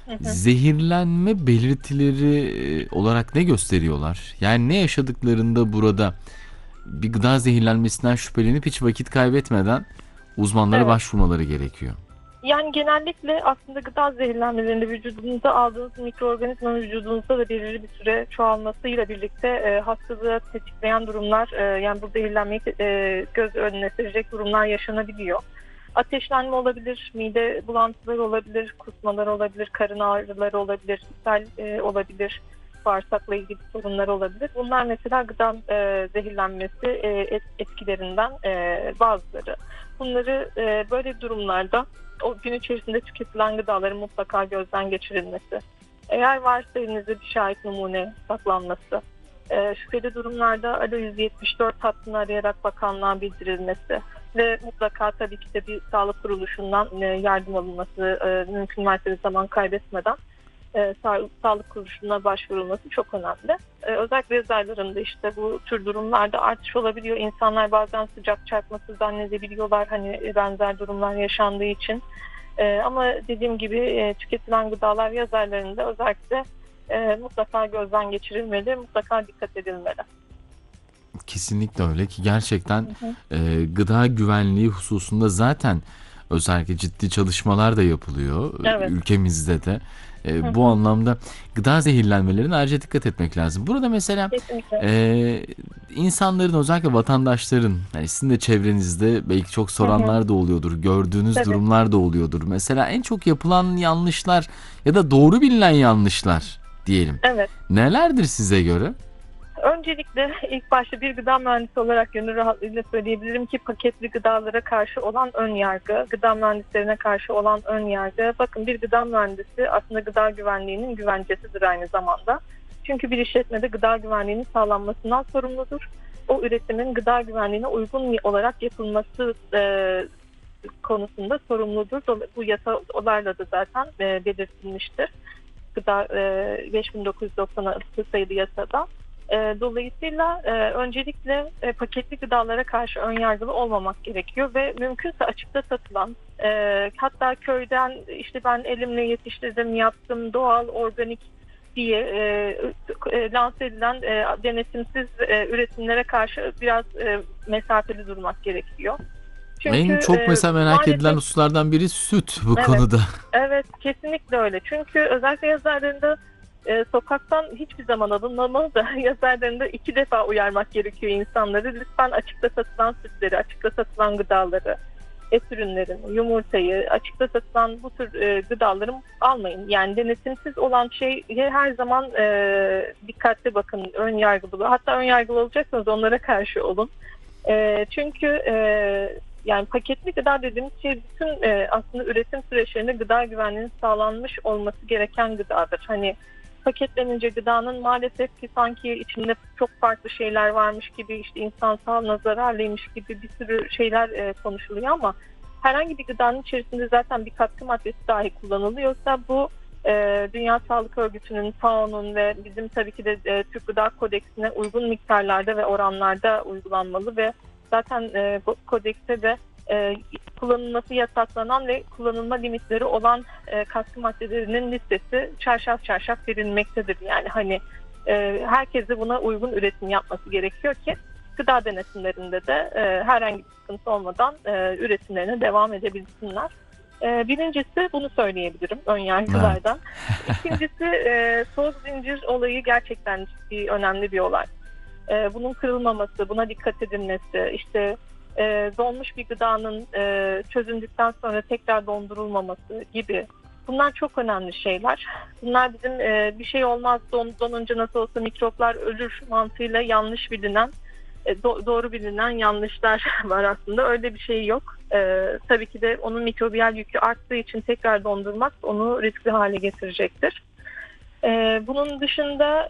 Hı hı. Zehirlenme belirtileri olarak ne gösteriyorlar? Yani ne yaşadıklarında burada bir gıda zehirlenmesinden şüphelenip hiç vakit kaybetmeden uzmanlara Evet. başvurmaları gerekiyor. Yani genellikle aslında gıda zehirlenmelerinde vücudunuza aldığınız mikroorganizma vücudunuzda da belirli bir süre çoğalmasıyla birlikte hastalığı tetikleyen durumlar, yani bu zehirlenmeyi göz önüne serecek durumlar yaşanabiliyor. Ateşlenme olabilir, mide bulantıları olabilir, kusmalar olabilir, karın ağrıları olabilir, ishal olabilir, bağırsakla ilgili sorunlar olabilir. Bunlar mesela gıda zehirlenmesi etkilerinden bazıları. Bunları böyle durumlarda o gün içerisinde tüketilen gıdaların mutlaka gözden geçirilmesi. Eğer varsa elinizde bir şahit numune saklanması, şüpheli durumlarda Alo 174 hattını arayarak bakanlığa bildirilmesi ve mutlaka tabii ki de bir sağlık kuruluşundan yardım alınması, mümkün mertebe zaman kaybetmeden sağlık kuruluşuna başvurulması çok önemli. Özellikle yaz aylarında işte bu tür durumlarda artış olabiliyor. İnsanlar bazen sıcak çarpması zannedebiliyorlar hani benzer durumlar yaşandığı için. Ama dediğim gibi tüketilen gıdalar yaz aylarında özellikle mutlaka gözden geçirilmeli, mutlaka dikkat edilmeli. Kesinlikle öyle ki gerçekten Hı hı. gıda güvenliği hususunda zaten özellikle ciddi çalışmalar da yapılıyor Evet. ülkemizde de. Hı Bu hı. anlamda gıda zehirlenmelerine ayrıca dikkat etmek lazım. Burada mesela Kesinlikle. e, insanların özellikle vatandaşların yani sizin de çevrenizde belki çok Hı hı. soranlar da oluyordur. Gördüğünüz Tabii. durumlar da oluyordur. Mesela en çok yapılan yanlışlar ya da doğru bilinen yanlışlar diyelim. Evet. Nelerdir size göre? Öncelikle ilk başta bir gıda mühendisi olarak gönül rahatlığıyla söyleyebilirim ki paketli gıdalara karşı olan ön yargı, gıda mühendislerine karşı olan ön yargı. Bakın bir gıda mühendisi aslında gıda güvenliğinin güvencesidir aynı zamanda. Çünkü bir işletmede gıda güvenliğinin sağlanmasından sorumludur. O üretimin gıda güvenliğine uygun olarak yapılması konusunda sorumludur. Bu yasalarla da zaten belirtilmiştir. Gıda 5996 sayılı yasada. Dolayısıyla öncelikle paketli gıdalara karşı önyargılı olmamak gerekiyor ve mümkünse açıkta satılan, hatta köyden işte ben elimle yetiştirdim, yaptım, doğal, organik diye lanse edilen denetimsiz üretimlere karşı biraz mesafeli durmak gerekiyor. Çünkü En çok mesela merak edilen maalesef. hususlardan biri süt bu Evet, konuda. evet kesinlikle öyle. Çünkü özellikle yaz aylarında sokaktan hiçbir zaman alınmamalı da yaz aylarında 2 defa uyarmak gerekiyor insanları. Lütfen açıkta satılan sütleri, açıkta satılan gıdaları, et ürünlerini, yumurtayı, açıkta satılan bu tür gıdaları almayın. Yani denetimsiz olan şeye her zaman dikkatli bakın, ön yargılı. Hatta ön yargılı olacaksanız onlara karşı olun. Çünkü yani paketli gıda dediğimiz şey bütün aslında üretim süreçlerinde gıda güvenliğinin sağlanmış olması gereken gıdadır. Hani paketlenince gıdanın maalesef ki sanki içinde çok farklı şeyler varmış gibi, işte insan sağlığına zararlıymış gibi bir sürü şeyler konuşuluyor ama herhangi bir gıdanın içerisinde zaten bir katkı maddesi dahi kullanılıyorsa bu Dünya Sağlık Örgütü'nün, FAO'nun ve bizim tabii ki de Türk Gıda Kodeksine uygun miktarlarda ve oranlarda uygulanmalı ve zaten bu kodekste de kullanılması yasaklanan ve kullanılma limitleri olan katkı maddelerinin listesi çarşaf çarşaf verilmektedir. Yani hani herkese buna uygun üretim yapması gerekiyor ki gıda denetimlerinde de herhangi bir sıkıntı olmadan üretimlerine devam edebilsinler. Birincisi bunu söyleyebilirim ön Evet. yargılardan. İkincisi soğuk zincir olayı gerçekten ciddi, önemli bir olay. Bunun kırılmaması, buna dikkat edilmesi, işte donmuş bir gıdanın çözündükten sonra tekrar dondurulmaması gibi. Bunlar çok önemli şeyler. Bunlar bizim bir şey olmaz, donunca nasıl olsa mikroplar ölür mantığıyla yanlış bilinen, doğru bilinen yanlışlar var aslında. Öyle bir şey yok. Tabii ki de onun mikrobiyal yükü arttığı için tekrar dondurmak onu riskli hale getirecektir. Bunun dışında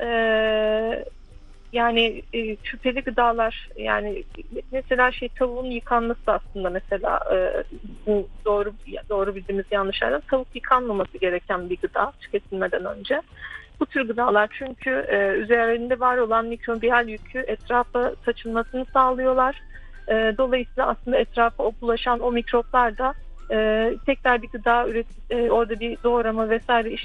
yani şüpheli gıdalar, yani mesela tavuğun yıkanması aslında mesela bu doğru bildiğimiz yanlışlardan tavuk yıkanmaması gereken bir gıda tüketilmeden önce. Bu tür gıdalar çünkü üzerinde var olan mikrobiyal yükü etrafa saçılmasını sağlıyorlar. Dolayısıyla aslında etrafa bulaşan o mikroplar da tekrar bir gıda orada bir doğrama vesaire